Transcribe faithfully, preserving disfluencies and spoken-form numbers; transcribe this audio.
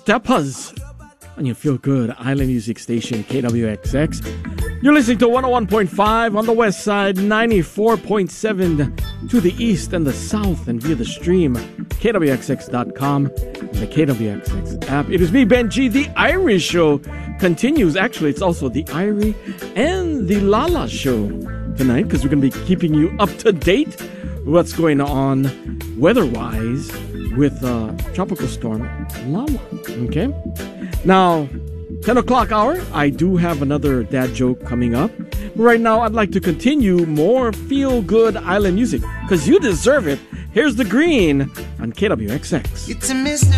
Stepas on your feel good island music station K W X X. You're listening to one oh one point five on the west side, ninety-four point seven to the east and the south, and via the stream K W X X dot com and the K W X X app. It is me, Benji. The Irish Show continues. Actually, it's also the Irie and the Lala Show tonight, because we're going to be keeping you up to date with what's going on weather-wise with uh, Tropical Storm Lala. Okay? Now, ten o'clock hour, I do have another dad joke coming up. Right now, I'd like to continue more feel-good island music, because you deserve it. Here's The Green on K W X X. It's a mystery.